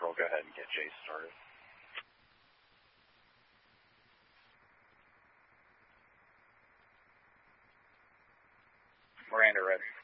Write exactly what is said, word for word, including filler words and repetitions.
Central. Go ahead and get Jay started. Miranda, ready.